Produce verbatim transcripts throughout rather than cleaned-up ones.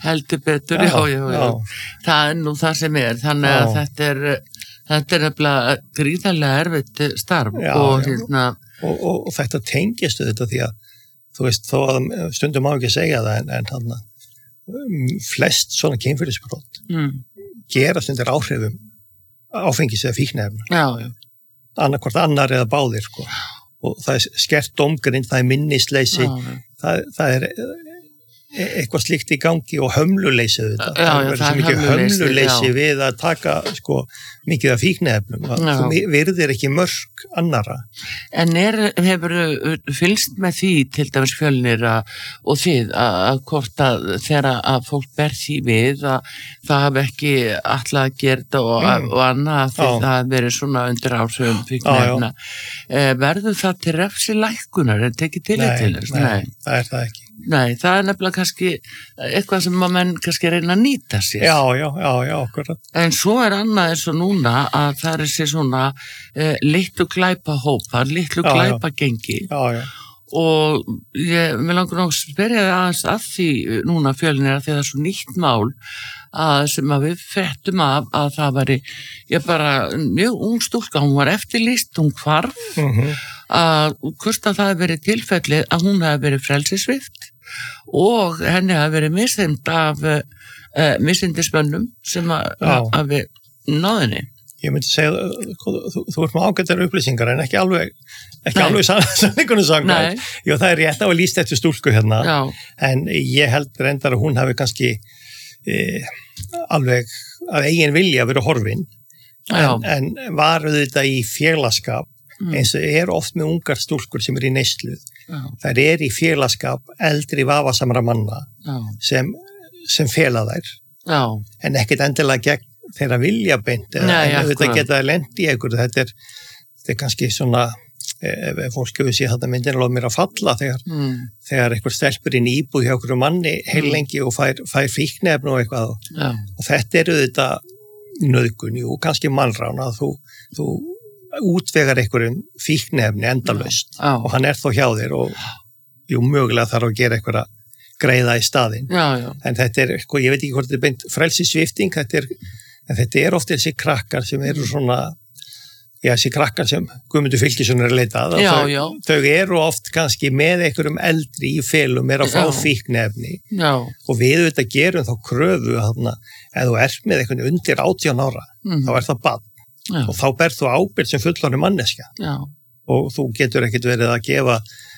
heldur betur, já, já, já, já. Það er nú það sem er, þannig að já. þetta er, þetta er nefnilega gríðarlega erfitt starf já, og, já. Hérna, og, og, og þetta tengistu þetta því að, þú veist, þó að stundum má ekki segja það, en, en hann um, flest svona kynferðisbrot mm. gerast undir áhrifum áfengis eða fíkniefna. Já, já. Annarkvort annar eða báðir, sko. Og það er skert dómgrind, það er minnisleysi, já, það, það er eitthvað slíkt í gangi og hömluleysi þetta. Já, já, það er svo mikið hömluleysi já. við að taka sko mikið af fíkniefnum. Þú virðir ekki mörk annara. En er, hefur fylgst með því til dæmis Fjölnir að, og þið að hvort að þegar að fólk ber því við að það hafi ekki alltaf að gera þetta og, mm. og annað því það hafi verið svona undir áhrifum fíkniefna. Eh, verður það til refsilækkunar en tekið til nei, til þess? Nei, nei, það er það ekki. Nei, það er nefnilega kannski eitthvað sem að menn kannski reyna að nýta sér. Já, já, já, já, akkurat. En svo er annað eins og núna að það er þessi svona eh, litlu glæpa hópar, litlu já, glæpa gengi. Já, já. Og ég vil langar nú að spyrja það aðeins að því núna Fjölnir að því það er svo nýtt mál að sem að við frettum af að það væri, ég bara mjög ung stúlka, hún var eftirlýst, hún hvarf, mm-hmm. að hvort að það hefði verið tilfellið að hún hefði verið frelsisvipt og henni hefði verið misþyrmt af uh, misþyrndismönnum sem að, að við náðinni. Ég myndi segja, þú, þú ert með ágættar upplýsingar en ekki alveg, ekki Nei. alveg sannleikunum sagt. Jú, það er rétt á að lýst eftir stúlku hérna, Já. en ég held reyndar að hún hafi kannski e, alveg að eigin vilja verið horfin, en, en var auðvitað í félagskap, mm. eins og er oft með ungar stúlkur sem er í neyslu. Þær er í félagskap eldri vafasamra manna Já. sem, sem fela þær, Já. en ekkit endilega gegn þeirra vilja beint eða Nei, þetta geta lent í einhverju, þetta er, þetta er kannski svona ef fólk hefur séð þetta myndin lof mér að falla þegar, mm. þegar einhver stelpur inn í íbúð hjá einhverju manni heil lengi og fær, fær fíkniefni og eitthvað Já. og þetta eru þetta nauðgun, jú, kannski mannrána þú, þú útvegar einhverjum fíkniefni endalaust Já. og hann er þó hjá þér og jú, mögulega þarf að gera einhverja greiða í staðinn, já, já. en þetta er, ég veit ekki hvort þetta er beint frelsissvipting, þetta er en þetta er oft þessi krakkar sem eru svona, já, þessi krakkar sem Guðmundur Fylkisson er að leita að, já, þau, já. þau eru oft kannski með einhverjum eldri í felum er að fá fíkniefni og við þetta gerum þá kröfu þarna, ef þú ert með einhvern undir átján ára, mm. þá er það barn já. Og þá ber þú ábyrgð sem fullorðin manneskja já. Og þú getur ekkert verið að gefa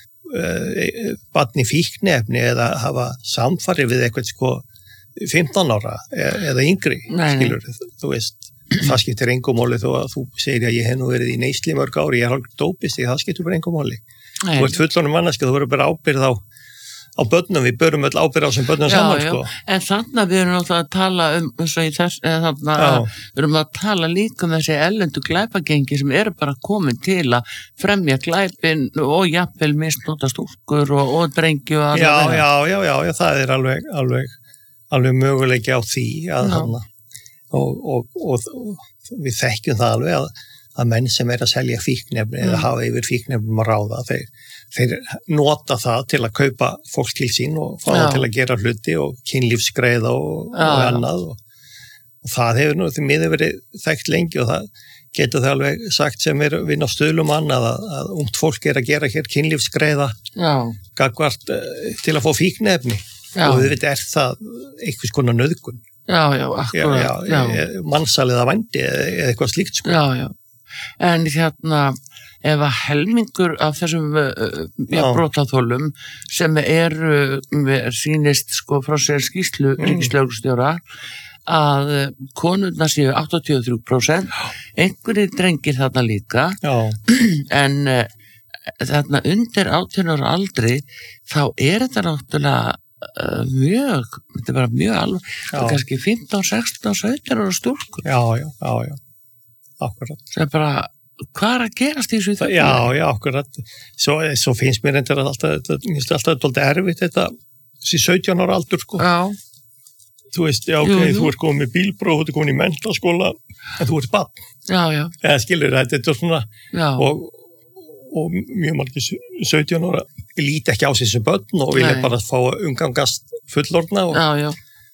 uh, barn í fíkniefni eða hafa samfarið við eitthvað sko fimmtán ára eða yngri, nei, skilur, þú veist, það skiptir engum máli þó að þú segir að ég hef nú verið í neysli mörg ári, ég er hálf dópist, það skiptir bara engum máli. Nei. Þú ert fullorðin manneskja, þú verður bara ábyrgð á, á börnum, við börum öll ábyrgð á sem börnum já, saman, já. Sko. En þannig að við erum náttúrulega að tala um, eins og í þess, þannig að við erum að tala líka um þessi erlendu glæpagengi sem eru bara komin til að fremja glæpin og jafnvel misnota stúlkur og, og drengju og já, já, já, já, já, það er alveg, alveg alveg möguleiki á því að hana, og, og, og, og við þekkjum það alveg að, að menn sem er að selja fíknefni mm. eða hafa yfir fíknefnum að ráða þeir, þeir nota það til að kaupa fólk til sín og fá það til að gera hluti og kynlífsgreiða og, og annað og, og það hefur nú því miður verið þekkt lengi og það getur það alveg sagt sem er vinn á stöðlum annað að, að ungt fólk er að gera hér kynlífsgreiða gagvart uh, til að fá fíknefni Já. Og við er það einhvers konar nauðgun. Já, já, akkurat. Já, já, já. Mannsal eða vændi eða eitthvað slíkt sko. Já, já. En hérna, ef að helmingur af þessum já, brotaþolum sem eru, sýnist sko frá sér skýrslu mm. ríkislögreglustjóra að konurnar séu áttatíu og þrjú prósent, einhverjir drengir þarna líka, já. En þarna undir átján ára aldri þá er þetta náttúrulega mjög, þetta er bara mjög alveg, það er kannski fimmtán, sextán, sautján ára stúlkur. Já, já, já, já, akkurat. Það er bara, hvað er að gerast í þessu þetta? Já, já, akkurat. Svo, svo finnst mér endur að alltaf, mér finnst alltaf alltaf erfitt þetta, þessi sautján ára aldur, sko. Já. Þú veist, já, ok, jú, jú. Þú ert komin með bílpróf, þú ert komin í menntaskóla, en þú ert barn. Já, já. Eða skilur þetta, þetta er svona, já. Og, og mjög margir sautján ára líti ekki á sig sem börn og vilja bara fá umgangast fullorðna og, já, já.